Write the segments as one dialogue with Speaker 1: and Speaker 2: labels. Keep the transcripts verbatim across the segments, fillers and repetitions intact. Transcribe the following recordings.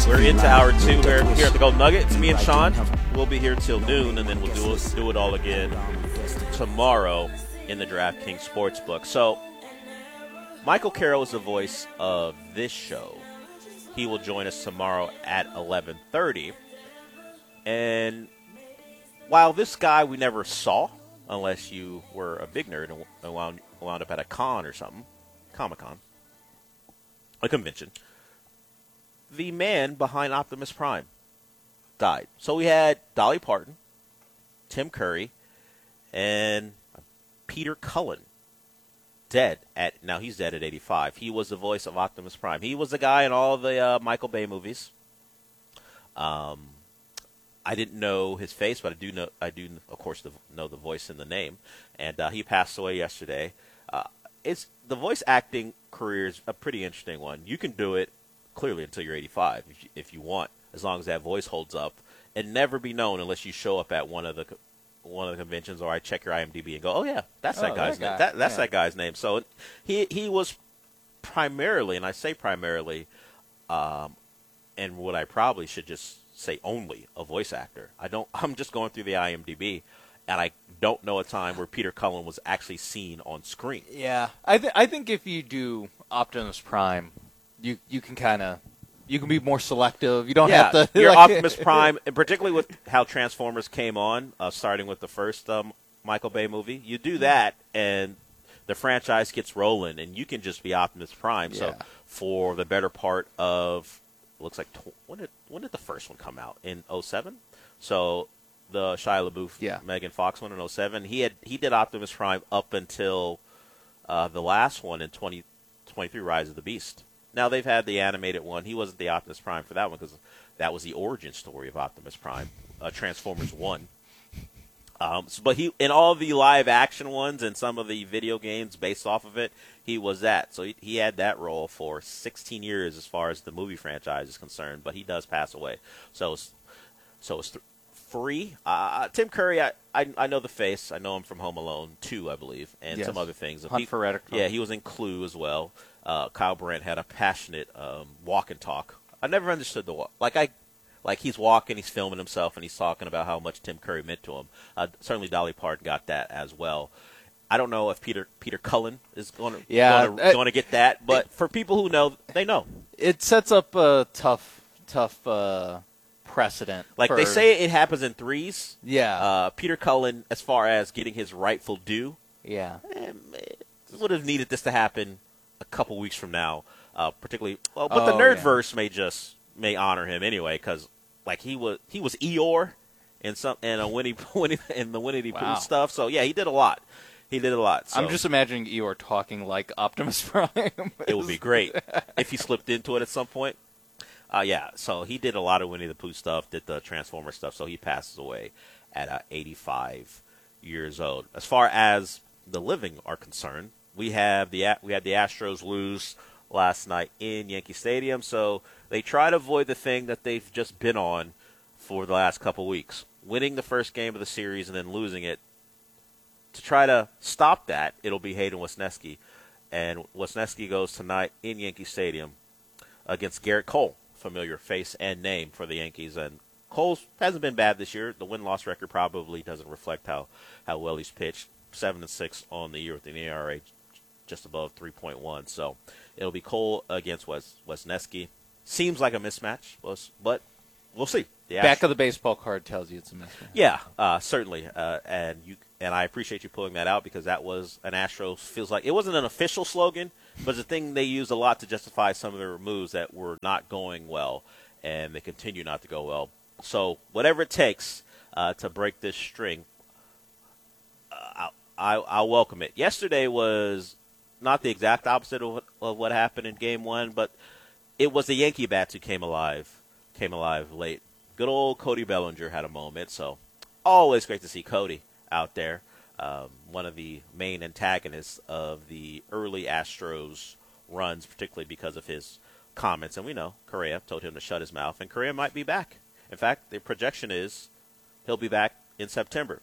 Speaker 1: We're into hour two here, here at the Golden Nugget. It's me and Sean. We'll be here till noon, and then we'll do it, do it all again tomorrow in the DraftKings Sportsbook. So, Michael Carroll is the voice of this show. He will join us tomorrow at eleven thirty. And while this guy we never saw, unless you were a big nerd and wound, wound up at a con or something, Comic-Con, a convention, the man behind Optimus Prime died. So we had Dolly Parton, Tim Curry, and Peter Cullen dead at, now he's dead at eighty-five. He was the voice of Optimus Prime. He was the guy in all the uh, Michael Bay movies. Um, I didn't know his face, but I do know, I do, of course, the, know the voice and the name. And uh, he passed away yesterday. Uh, it's the voice acting career is a pretty interesting one. You can do it clearly until you're eighty-five if you, if you want, as long as that voice holds up, and never be known unless you show up at one of the one of the conventions, or I check your IMDb and go, oh yeah, that's that
Speaker 2: oh,
Speaker 1: guy's
Speaker 2: that guy.
Speaker 1: name. That, that's
Speaker 2: yeah.
Speaker 1: that guy's name. So he he was primarily, and I say primarily, um, and what I probably should just say only a voice actor. I don't. I'm just going through the IMDb, and I don't know a time where Peter Cullen was actually seen on screen.
Speaker 2: Yeah, I th- I think if you do Optimus Prime, you you can kind of. You can be more selective. You don't
Speaker 1: yeah,
Speaker 2: have to.
Speaker 1: Your
Speaker 2: like,
Speaker 1: Optimus Prime, and particularly with how Transformers came on, uh, starting with the first um, Michael Bay movie. You do that, and the franchise gets rolling, and you can just be Optimus Prime.
Speaker 2: Yeah.
Speaker 1: So for the better part of, looks like, tw- when did when did the first one come out? In oh seven? So the Shia LaBeouf,
Speaker 2: yeah.
Speaker 1: Megan Fox one in oh seven. He had he did Optimus Prime up until uh, the last one in twenty twenty-three, Rise of the Beast. Now, they've had the animated one. He wasn't the Optimus Prime for that one because that was the origin story of Optimus Prime, uh, Transformers one. Um, so, but he, in all the live-action ones and some of the video games based off of it, he was that. So he, he had that role for sixteen years as far as the movie franchise is concerned, but he does pass away. So it's, so it's th- free. Uh, Tim Curry, I, I I know the face. I know him from Home Alone two, I believe, and
Speaker 2: yes.
Speaker 1: some other things.
Speaker 2: Hunt
Speaker 1: he,
Speaker 2: for Red October.
Speaker 1: Yeah, he was in Clue as well. Uh, Kyle Brandt had a passionate um, walk and talk. I never understood the walk. Like I, like he's walking, he's filming himself, and he's talking about how much Tim Curry meant to him. Uh, certainly, Dolly Parton got that as well. I don't know if Peter Peter Cullen is going to
Speaker 2: yeah,
Speaker 1: going to, going to get that, but for people who know, they know.
Speaker 2: It sets up a tough tough uh, precedent.
Speaker 1: Like
Speaker 2: for,
Speaker 1: they say, it happens in threes.
Speaker 2: Yeah,
Speaker 1: uh, Peter Cullen, as far as getting his rightful due,
Speaker 2: yeah,
Speaker 1: eh, would have needed this to happen a couple weeks from now, uh, particularly. Well, but
Speaker 2: oh,
Speaker 1: the Nerdverse
Speaker 2: yeah.
Speaker 1: may just may honor him anyway, because like he was he was Eeyore and some and a Winnie Winnie and the Winnie the
Speaker 2: wow.
Speaker 1: Pooh stuff. So yeah, he did a lot. He did a lot. So.
Speaker 2: I'm just imagining Eeyore talking like Optimus Prime.
Speaker 1: It would be great if he slipped into it at some point. Uh, yeah, so he did a lot of Winnie the Pooh stuff, did the Transformer stuff. So he passes away at uh, eighty-five years old. As far as the living are concerned, we have the we had the Astros lose last night in Yankee Stadium. So they try to avoid the thing that they've just been on for the last couple weeks, winning the first game of the series and then losing it. To try to stop that, it'll be Hayden Wesneski. And Wesneski goes tonight in Yankee Stadium against Garrett Cole, familiar face and name for the Yankees. And Cole hasn't been bad this year. The win-loss record probably doesn't reflect how, how well he's pitched. seven and six on the year with an E R A just above three point one. So it'll be Cole against Wes, Wesneski. Seems like a mismatch, but we'll see. The
Speaker 2: Back Ast- of the baseball card tells you it's a mismatch.
Speaker 1: Yeah, uh, certainly. Uh, and you and I appreciate you pulling that out because that was an Astros feels like it wasn't an official slogan, but it's a thing they used a lot to justify some of their moves that were not going well, and they continue not to go well. So whatever it takes uh, to break this string, uh, I, I, I'll welcome it. Yesterday was not the exact opposite of what, of what happened in Game One, but it was the Yankee bats who came alive, came alive late. Good old Cody Bellinger had a moment, so always great to see Cody out there. Um, one of the main antagonists of the early Astros runs, particularly because of his comments. And we know Correa told him to shut his mouth, and Correa might be back. In fact, the projection is he'll be back in September.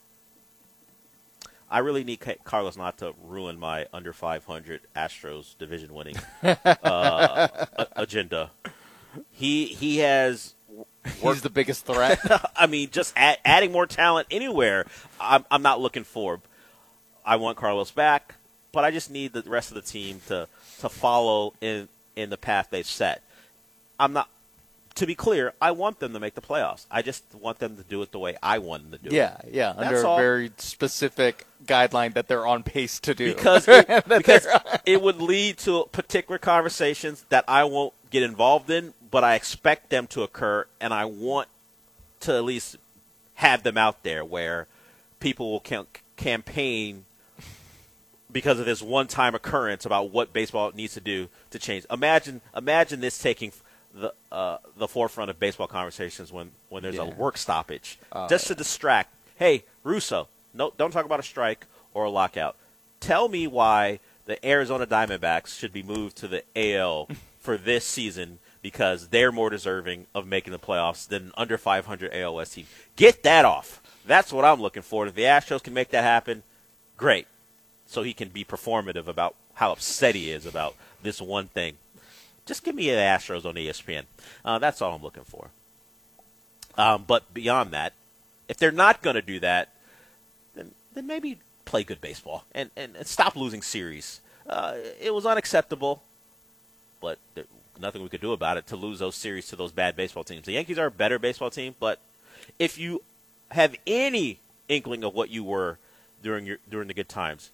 Speaker 1: I really need Carlos not to ruin my under five hundred Astros division winning uh, a- agenda. He he has.
Speaker 2: He's the biggest threat.
Speaker 1: I mean, just add, adding more talent anywhere, I'm, I'm not looking for. I want Carlos back, but I just need the rest of the team to, to follow in in the path they've set. I'm not. To be clear, I want them to make the playoffs. I just want them to do it the way I want them to do
Speaker 2: yeah,
Speaker 1: it.
Speaker 2: Yeah, yeah, under
Speaker 1: all.
Speaker 2: a very specific guideline that they're on pace to do.
Speaker 1: Because it, because it would lead to particular conversations that I won't get involved in, but I expect them to occur, and I want to at least have them out there where people will cam- campaign because of this one-time occurrence about what baseball needs to do to change. Imagine, imagine this taking the uh, the forefront of baseball conversations when, when there's
Speaker 2: yeah.
Speaker 1: a work stoppage,
Speaker 2: uh,
Speaker 1: just to distract. Hey, Russo, no, don't talk about a strike or a lockout. Tell me why the Arizona Diamondbacks should be moved to the A L for this season because they're more deserving of making the playoffs than an under five hundred A L West team. Get that off. That's what I'm looking for. If the Astros can make that happen, great. So he can be performative about how upset he is about this one thing. Just give me the Astros on E S P N. Uh, that's all I'm looking for. Um, but beyond that, if they're not going to do that, then then maybe play good baseball and, and, and stop losing series. Uh, it was unacceptable, but there, nothing we could do about it to lose those series to those bad baseball teams. The Yankees are a better baseball team, but if you have any inkling of what you were during your during the good times,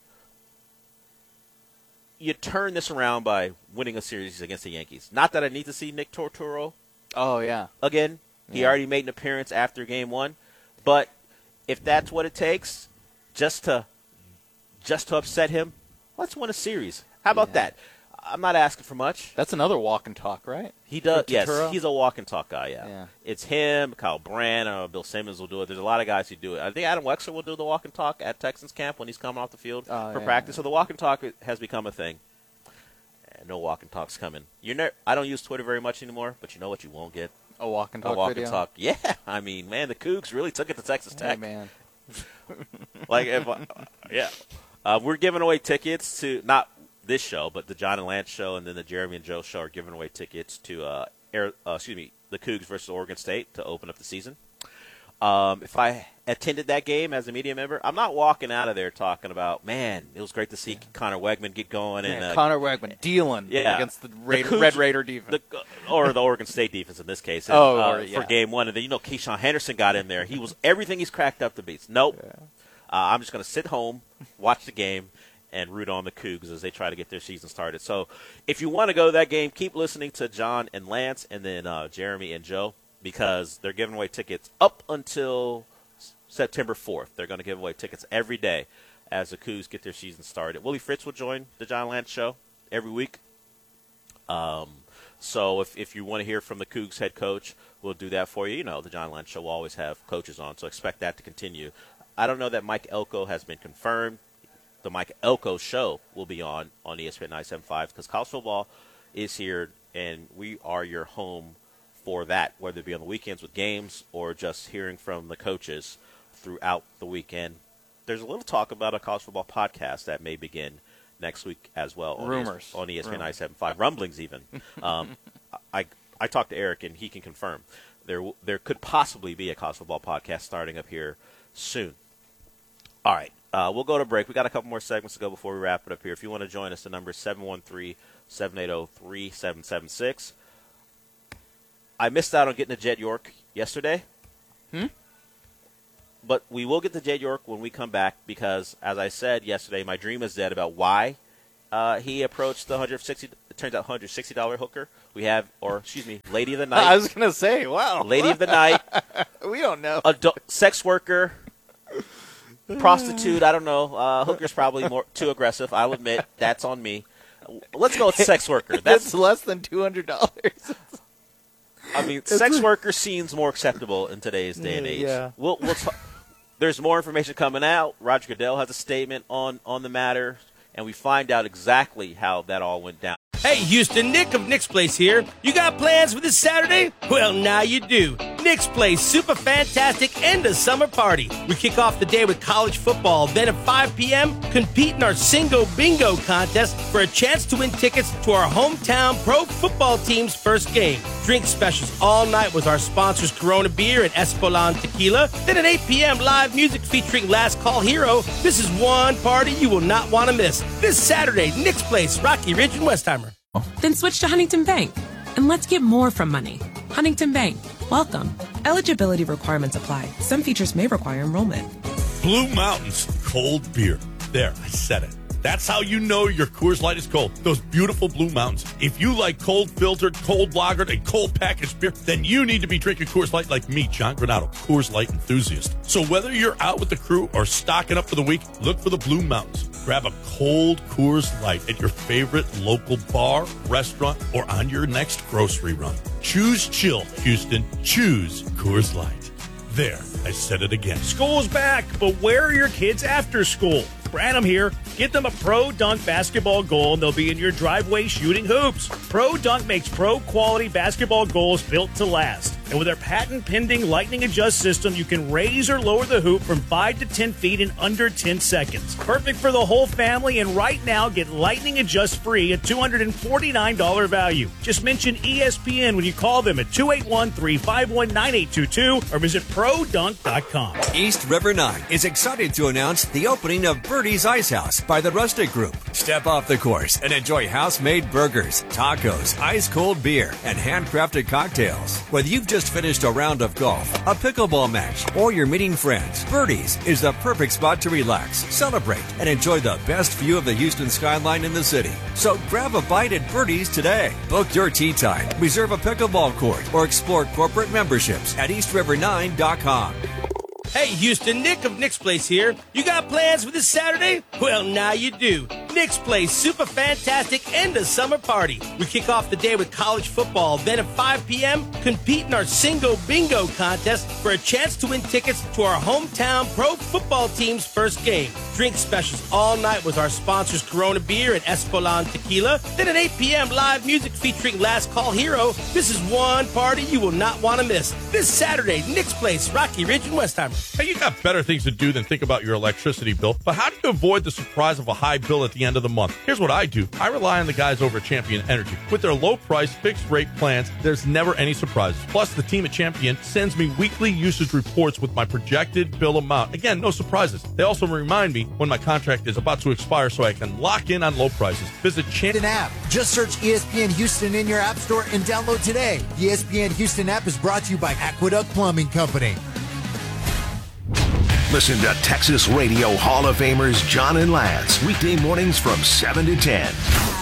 Speaker 1: you turn this around by winning a series against the Yankees. Not that I need to see Nick Tortoro.
Speaker 2: Oh, yeah.
Speaker 1: Again, he
Speaker 2: yeah.
Speaker 1: already made an appearance after game one. But if that's what it takes just to just to upset him, let's win a series. How about
Speaker 2: yeah.
Speaker 1: that? I'm not asking for much.
Speaker 2: That's another walk and talk, right?
Speaker 1: He does. Yes,
Speaker 2: Tortoro?
Speaker 1: he's a walk and talk guy, yeah.
Speaker 2: yeah.
Speaker 1: It's him, Kyle Brandt, uh, Bill Simmons will do it. There's a lot of guys who do it. I think Adam Wexler will do the walk and talk at Texans camp when he's coming off the field
Speaker 2: oh,
Speaker 1: for
Speaker 2: yeah,
Speaker 1: practice.
Speaker 2: yeah.
Speaker 1: So the walk and talk has become a thing. And no walk and talk's coming. You're ne- I don't use Twitter very much anymore, but you know what you won't get?
Speaker 2: A walk and talk
Speaker 1: A walk
Speaker 2: video?
Speaker 1: and talk. Yeah. I mean, man, the Cougs really took it to Texas
Speaker 2: Hey,
Speaker 1: Tech.
Speaker 2: man.
Speaker 1: like, if, uh, yeah. Uh, we're giving away tickets to, not this show, but the John and Lance show and then the Jeremy and Joe show are giving away tickets to, uh, Air, uh, excuse me, the Cougs versus Oregon State to open up the season. Um, if I attended that game as a media member, I'm not walking out of there talking about, man, it was great to see yeah. Connor Wegman get going.
Speaker 2: Yeah,
Speaker 1: and uh,
Speaker 2: Connor Wegman dealing
Speaker 1: yeah,
Speaker 2: against the, Ra-
Speaker 1: the Cougs,
Speaker 2: Red Raider defense.
Speaker 1: The, or the Oregon State defense in this case. And,
Speaker 2: oh,
Speaker 1: uh,
Speaker 2: or, yeah.
Speaker 1: for game one. And then, you know, Keyshawn Henderson got in there. He was everything he's cracked up to be. Nope. Yeah. Uh, I'm just going to sit home, watch the game, and root on the Cougs as they try to get their season started. So if you want to go to that game, keep listening to John and Lance and then uh, Jeremy and Joe because they're giving away tickets up until September fourth. They're going to give away tickets every day as the Cougs get their season started. Willie Fritz will join the John Lance show every week. Um, so if, if you want to hear from the Cougs head coach, we'll do that for you. You know, the John Lance show will always have coaches on, so expect that to continue. I don't know that Mike Elko has been confirmed. The Mike Elko show will be on on E S P N nine seventy-five because college football is here, and we are your home for that, whether it be on the weekends with games or just hearing from the coaches throughout the weekend. There's a little talk about a college football podcast that may begin next week as well. On
Speaker 2: Rumors.
Speaker 1: on E S P N nine seventy-five. Rumblings even. um, I I talked to Eric, and he can confirm. There there could possibly be a college football podcast starting up here soon. All right. Uh, we'll go to break. We got a couple more segments to go before we wrap it up here. If you want to join us, the number is seven one three, seven eight zero, three seven seven six. I missed out on getting to Jed York yesterday.
Speaker 2: Hmm?
Speaker 1: But we will get to Jed York when we come back because, as I said yesterday, my dream is dead about why uh, he approached the one hundred sixty dollars, it turns out one hundred sixty dollars hooker. We have, or excuse me, lady of the night.
Speaker 2: I was going to say, wow.
Speaker 1: Lady of the night.
Speaker 2: We don't know.
Speaker 1: Adult, sex worker. Prostitute, I don't know. Uh, hooker's probably more too aggressive. I'll admit that's on me. Let's go with sex worker. That's
Speaker 2: it's less than two hundred dollars.
Speaker 1: I mean, sex worker seems more acceptable in today's day and age.
Speaker 2: Yeah.
Speaker 1: We'll, we'll t- there's more information coming out. Roger Goodell has a statement on, on the matter, and we find out exactly how that all went down.
Speaker 3: Hey, Houston, Nick of Nick's Place here. You got plans for this Saturday? Well, now you do. Nick's Place Super Fantastic End of Summer Party. We kick off the day with college football. Then at five p.m., compete in our Singo Bingo contest for a chance to win tickets to our hometown pro football team's first game. Drink specials all night with our sponsors Corona Beer and Espolon Tequila. Then at eight p.m., live music featuring Last Call Hero. This is one party you will not want to miss. This Saturday, Nick's Place, Rocky Ridge and Westheimer.
Speaker 4: Then switch to Huntington Bank, and let's get more from money. Huntington Bank, welcome. Eligibility requirements apply. Some features may require enrollment.
Speaker 5: Blue Mountains cold beer. There, I said it. That's how you know your Coors Light is cold. Those beautiful Blue Mountains. If you like cold filtered, cold lagered, and cold packaged beer, then you need to be drinking Coors Light like me, John Granado, Coors Light enthusiast. So whether you're out with the crew or stocking up for the week, look for the Blue Mountains. Grab a cold Coors Light at your favorite local bar, restaurant, or on your next grocery run. Choose chill, Houston. Choose Coors Light. There, I said it again.
Speaker 6: School's back, but where are your kids after school? Branham here. Get them a Pro Dunk basketball goal and they'll be in your driveway shooting hoops. Pro Dunk makes pro-quality basketball goals built to last. And with their patent-pending Lightning Adjust system, you can raise or lower the hoop from five to ten feet in under ten seconds. Perfect for the whole family, and right now, get Lightning Adjust free at two hundred forty-nine dollars value. Just mention E S P N when you call them at two eight one, three five one, nine eight two two or visit pro dunk dot com.
Speaker 7: East River nine is excited to announce the opening of Birdie's Ice House by the Rustic Group. Step off the course and enjoy house-made burgers, tacos, ice-cold beer, and handcrafted cocktails. Whether you've just finished a round of golf, a pickleball match, or you're meeting friends, Birdie's is the perfect spot to relax, celebrate, and enjoy the best view of the Houston skyline in the city. So grab a bite at Birdie's today. Book your tee time, reserve a pickleball court, or explore corporate memberships at east river nine dot com.
Speaker 3: Hey, Houston, Nick of Nick's Place here. You got plans for this Saturday? Well, now you do. Nick's Place Super Fantastic End of Summer Party. We kick off the day with college football. Then at five p.m., compete in our Singo Bingo contest for a chance to win tickets to our hometown pro football team's first game. Drink specials all night with our sponsors Corona Beer and Espolon Tequila. Then at eight p.m., live music featuring Last Call Hero. This is one party you will not want to miss. This Saturday, Nick's Place, Rocky Ridge and Westheimer.
Speaker 5: Hey, you got better things to do than think about your electricity bill. But how do you avoid the surprise of a high bill at the end of the month? Here's what I do. I rely on the guys over at Champion Energy. With their low-price, fixed-rate plans, there's never any surprises. Plus, the team at Champion sends me weekly usage reports with my projected bill amount. Again, no surprises. They also remind me when my contract is about to expire so I can lock in on low prices. Visit Champion
Speaker 8: app. Just search E S P N Houston in your app store and download today. The E S P N Houston app is brought to you by Aqueduct Plumbing Company.
Speaker 9: Listen to Texas Radio Hall of Famers John and Lance weekday mornings from seven to ten.